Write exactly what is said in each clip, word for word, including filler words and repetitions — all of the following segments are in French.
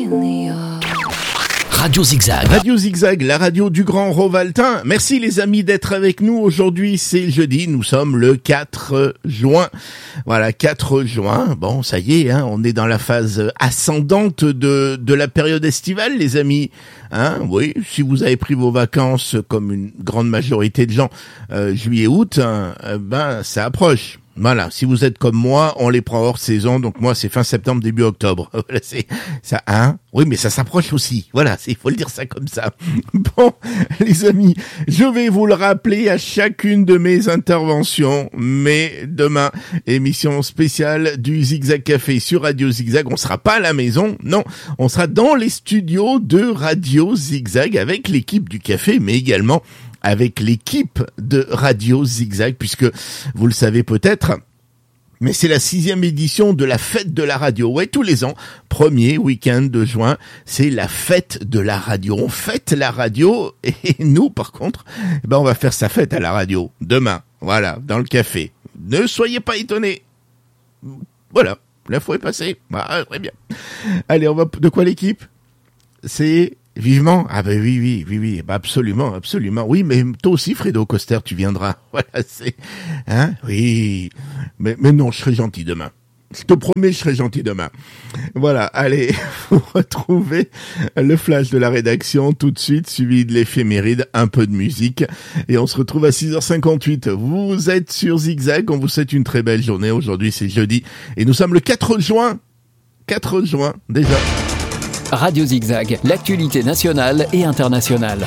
Radio Zigzag. Radio Zigzag, la radio du Grand Rovaltin. Merci les amis d'être avec nous. Aujourd'hui, c'est jeudi. Nous sommes le quatre juin. Voilà, quatre juin. Bon, ça y est, hein, on est dans la phase ascendante de, de la période estivale, les amis. Hein, oui, si vous avez pris vos vacances, comme une grande majorité de gens, euh, juillet-août, hein, ben, ça approche. Voilà, si vous êtes comme moi, on les prend hors saison, donc moi c'est fin septembre, début octobre. Voilà, c'est ça, hein. Oui, mais ça s'approche aussi. Voilà, il faut le dire ça comme ça. Bon, les amis, je vais vous le rappeler à chacune de mes interventions, mais demain, émission spéciale du Zigzag Café sur Radio Zigzag. On sera pas à la maison, non, on sera dans les studios de Radio Zigzag avec l'équipe du café, mais également avec l'équipe de Radio Zigzag, puisque vous le savez peut-être, mais c'est la sixième édition de la fête de la radio. Ouais, tous les ans, premier week-end de juin, c'est la fête de la radio. On fête la radio, et nous, par contre, ben on va faire sa fête à la radio demain. Voilà, dans le café. Ne soyez pas étonnés. Voilà, l'info est passée. Ah, très bien. Allez, on va de quoi l'équipe ? C'est vivement. Ah ben oui, oui, oui, oui, bah absolument, absolument. Oui, mais toi aussi, Fredo Coster, tu viendras. Voilà, c'est, hein, oui. Mais, mais non, je serai gentil demain. Je te promets, je serai gentil demain. Voilà, allez, vous retrouvez le flash de la rédaction tout de suite, suivi de l'éphéméride, un peu de musique, et on se retrouve à six heures cinquante-huit. Vous êtes sur Zigzag, on vous souhaite une très belle journée. Aujourd'hui, c'est jeudi, et nous sommes le quatre juin. quatre juin, déjà. Radio Zigzag, l'actualité nationale et internationale.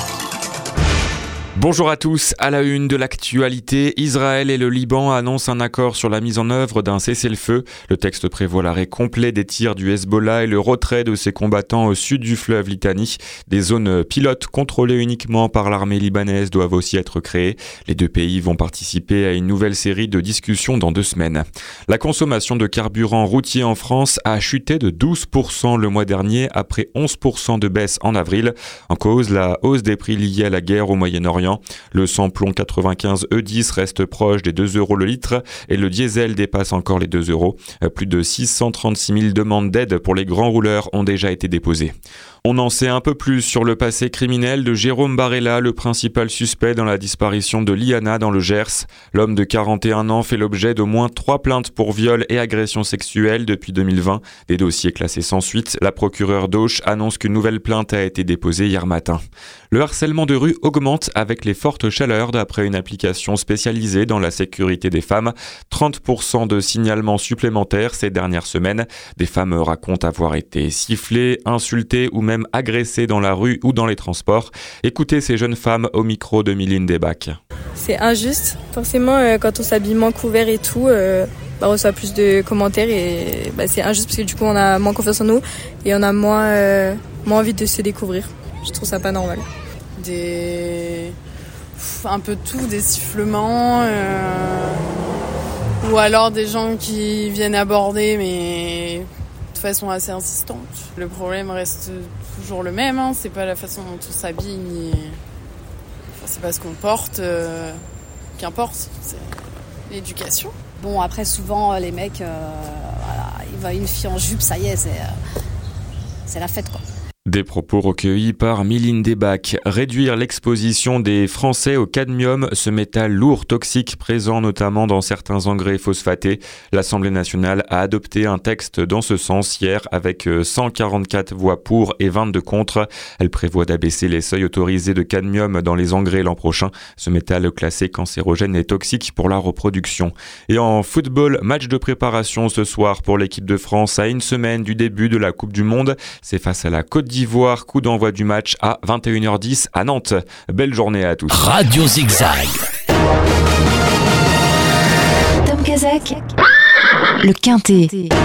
Bonjour à tous, à la une de l'actualité, Israël et le Liban annoncent un accord sur la mise en œuvre d'un cessez-le-feu. Le texte prévoit l'arrêt complet des tirs du Hezbollah et le retrait de ses combattants au sud du fleuve Litani. Des zones pilotes contrôlées uniquement par l'armée libanaise doivent aussi être créées. Les deux pays vont participer à une nouvelle série de discussions dans deux semaines. La consommation de carburant routier en France a chuté de douze pour cent le mois dernier après onze pour cent de baisse en avril. En cause, la hausse des prix liés à la guerre au Moyen-Orient. Le samplon quatre-vingt-quinze E dix reste proche des deux euros le litre et le diesel dépasse encore les deux euros. Plus de six cent trente-six mille demandes d'aide pour les grands rouleurs ont déjà été déposées. On en sait un peu plus sur le passé criminel de Jérôme Barella, le principal suspect dans la disparition de Liana dans le Gers. L'homme de quarante et un ans fait l'objet d'au moins trois plaintes pour viol et agression sexuelle depuis deux mille vingt. Des dossiers classés sans suite. La procureure d'Auch annonce qu'une nouvelle plainte a été déposée hier matin. Le harcèlement de rue augmente avec les fortes chaleurs d'après une application spécialisée dans la sécurité des femmes. trente pour cent de signalements supplémentaires ces dernières semaines. Des femmes racontent avoir été sifflées, insultées ou même agressées dans la rue ou dans les transports. Écoutez ces jeunes femmes au micro de Mylène Desbacs. C'est injuste. Forcément, euh, quand on s'habille moins couvert et tout, euh, bah, on reçoit plus de commentaires et bah, c'est injuste parce que du coup on a moins confiance en nous et on a moins, euh, moins envie de se découvrir. Je trouve ça pas normal. Des... un peu de tout, des sifflements, euh... ou alors des gens qui viennent aborder mais de façon assez insistante. Le problème reste toujours le même, hein. C'est pas la façon dont on s'habille, ni... enfin, c'est pas ce qu'on porte, euh... qu'importe, c'est l'éducation. Bon, après souvent les mecs, euh, voilà, ils voient une fille en jupe, ça y est, c'est, euh... c'est la fête quoi. Des propos recueillis par Mylène Desbacs. Réduire l'exposition des Français au cadmium, ce métal lourd toxique présent notamment dans certains engrais phosphatés. L'Assemblée nationale a adopté un texte dans ce sens hier avec cent quarante-quatre voix pour et vingt-deux contre. Elle prévoit d'abaisser les seuils autorisés de cadmium dans les engrais l'an prochain. Ce métal classé cancérogène et toxique pour la reproduction. Et en football, match de préparation ce soir pour l'équipe de France à une semaine du début de la Coupe du Monde. C'est face à la Côte d'Ivoire, coup d'envoi du match à vingt et une heures dix à Nantes. Belle journée à tous. Radio Zigzag. Tom Kazak, le Quintet.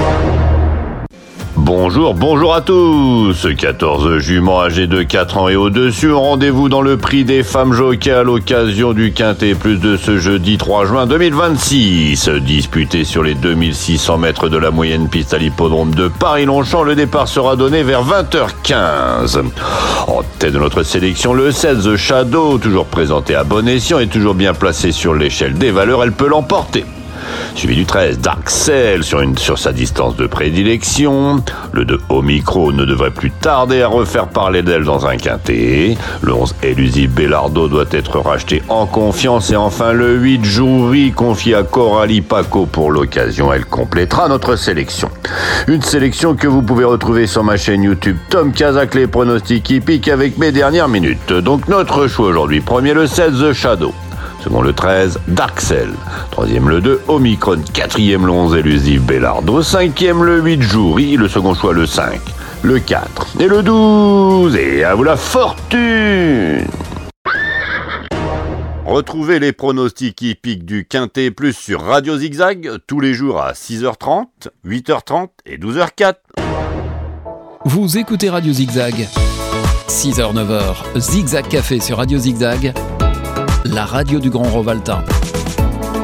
Bonjour, bonjour à tous. quatorze juments âgées de quatre ans et au-dessus ont rendez-vous dans le prix des femmes jockeys à l'occasion du Quintet Plus de ce jeudi trois juin deux mille vingt-six. Disputé sur les deux mille six cents mètres de la moyenne piste à l'hippodrome de Paris-Longchamp, le départ sera donné vers vingt heures quinze. En tête de notre sélection, le seize Shadow, toujours présenté à bon escient et toujours bien placé sur l'échelle des valeurs, elle peut l'emporter. Suivi du treize, Darkcell sur, une, sur sa distance de prédilection. Le deux, Omicron ne devrait plus tarder à refaire parler d'elle dans un quintet. Le onze, Elusive Bellardo doit être racheté en confiance. Et enfin le huit, Joury, confié à Coralie Paco pour l'occasion. Elle complétera notre sélection. Une sélection que vous pouvez retrouver sur ma chaîne YouTube Tom Kazak, les pronostics hippiques avec mes dernières minutes. Donc notre choix aujourd'hui, premier le seize, The Shadow. Second le treize, Darkcell. Troisième le deux, Omicron. Quatrième le onze, Elusive Bellardo. Cinquième le huit, Joury. Le second choix le cinq, le quatre et le douze. Et à vous la fortune! Retrouvez les pronostics hippiques du Quintet Plus sur Radio Zigzag tous les jours à six heures trente, huit heures trente et douze heures quatre. Vous écoutez Radio Zigzag. six heures neuf heures, Zigzag Café sur Radio Zigzag, la radio du Grand Rovaltain.